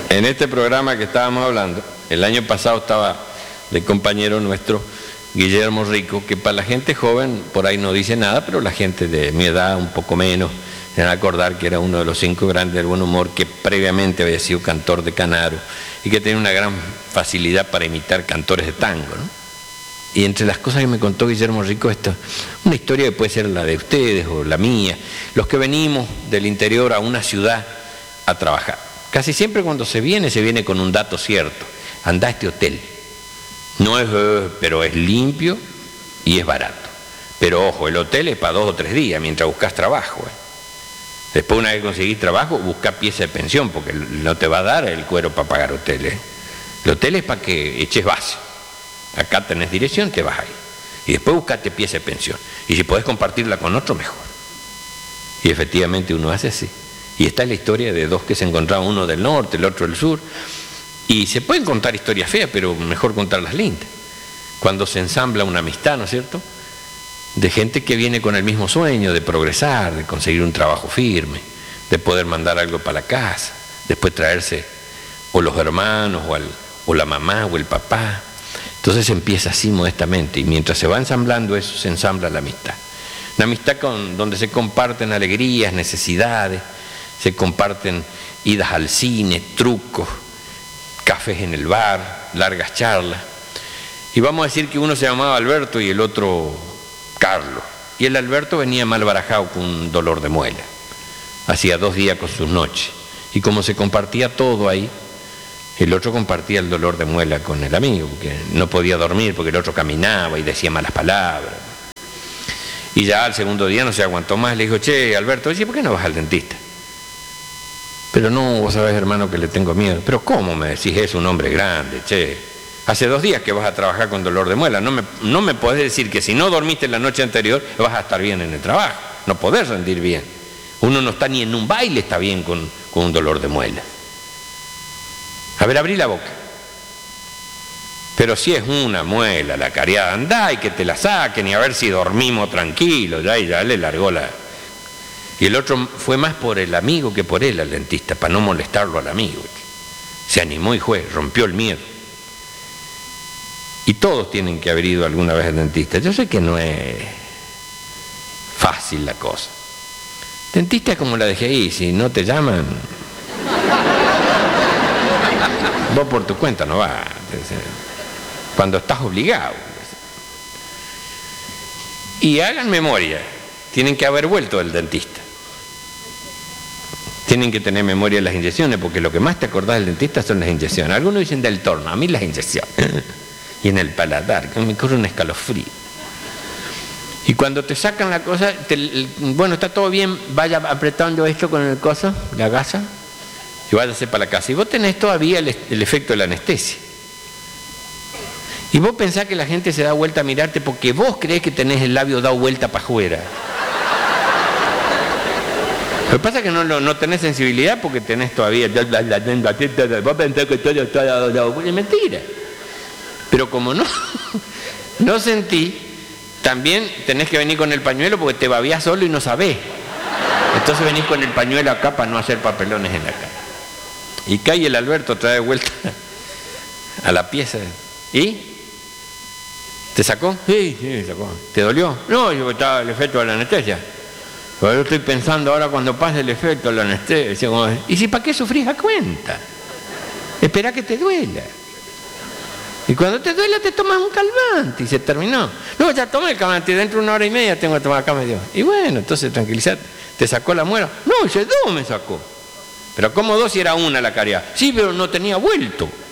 En este programa que estábamos hablando, el año pasado estaba de compañero nuestro, Guillermo Rico, que para la gente joven por ahí no dice nada, pero la gente de mi edad, un poco menos, se van a acordar que era uno de los 5 grandes del buen humor, que previamente había sido cantor de canaro y que tenía una gran facilidad para imitar cantores de tango, ¿no? Y entre las cosas que me contó Guillermo Rico, una historia que puede ser la de ustedes o la mía, los que venimos del interior a una ciudad a trabajar. Casi siempre cuando se viene con un dato cierto. Anda a este hotel. No es, pero es limpio y es barato. Pero ojo, el hotel es para 2 o 3 días mientras buscas trabajo. Después, una vez que conseguís trabajo, busca pieza de pensión, porque no te va a dar el cuero para pagar hoteles. El hotel es para que eches base. Acá tenés dirección, te vas ahí. Y después buscate pieza de pensión. Y si podés compartirla con otro, mejor. Y efectivamente uno hace así. Y esta es la historia de 2 que se encontraban, uno del norte, el otro del sur. Y se pueden contar historias feas, pero mejor contarlas lindas. Cuando se ensambla una amistad, ¿no es cierto?, de gente que viene con el mismo sueño de progresar, de conseguir un trabajo firme, de poder mandar algo para la casa, después traerse o los hermanos o la mamá o el papá. Entonces empieza así modestamente, y mientras se va ensamblando eso, se ensambla la amistad. Una amistad donde se comparten alegrías, necesidades, se comparten idas al cine, trucos, cafés en el bar, largas charlas. Y vamos a decir que uno se llamaba Alberto y el otro Carlos. Y el Alberto venía mal barajado con un dolor de muela. Hacía 2 días con sus noches. Y como se compartía todo ahí, el otro compartía el dolor de muela con el amigo, porque no podía dormir porque el otro caminaba y decía malas palabras. Y ya al segundo día no se aguantó más, le dijo: che, Alberto, oye, ¿por qué no vas al dentista? Pero no, vos sabés, hermano, que le tengo miedo. Pero ¿cómo me decís eso, un hombre grande, che? Hace 2 días que vas a trabajar con dolor de muela. No me podés decir que si no dormiste la noche anterior vas a estar bien en el trabajo. No podés rendir bien. Uno no está ni en un baile, está bien con un dolor de muela. A ver, abrí la boca. Pero si es una muela la cariada, andá y que te la saquen y a ver si dormimos tranquilos. Ya le largó la... Y el otro fue más por el amigo que por él al dentista, para no molestarlo al amigo. Se animó y fue, rompió el miedo. Y todos tienen que haber ido alguna vez al dentista. Yo sé que no es fácil la cosa. Dentista es como la dejé ahí, si no te llaman, vos por tu cuenta no vas. Cuando estás obligado. Y hagan memoria, tienen que haber vuelto del dentista. Tienen que tener memoria de las inyecciones, porque lo que más te acordás del dentista son las inyecciones. Algunos dicen del torno, a mí las inyecciones. Y en el paladar, que me corre un escalofrío. Y cuando te sacan la cosa, bueno, está todo bien, vaya apretando esto con el coso, la gasa, y váyase para la casa. Y vos tenés todavía el efecto de la anestesia. Y vos pensás que la gente se da vuelta a mirarte porque vos creés que tenés el labio dado vuelta para afuera. Lo que pasa es que no tenés sensibilidad porque tenés todavía... Vos pensás que todo es mentira. Pero como no sentí, también tenés que venir con el pañuelo porque te babías solo y no sabés. Entonces venís con el pañuelo acá para no hacer papelones en la cara. Y cae el Alberto, trae de vuelta a la pieza. ¿Y? ¿Te sacó? Sí, sacó. ¿Te dolió? No, yo estaba el efecto de la anestesia. Pero yo estoy pensando ahora cuando pase el efecto de la anestesia. ¿Y si para qué sufrís a cuenta? Espera que te duela. Y cuando te duela te tomas un calmante y se terminó. No, ya tomé el calmante y dentro de 1 hora y media tengo que tomar acá medio. Y bueno, entonces tranquilízate. ¿Te sacó la muela? No, dice 2 me sacó. Pero ¿cómo 2 si era 1 la cariada? Sí, pero no tenía vuelto.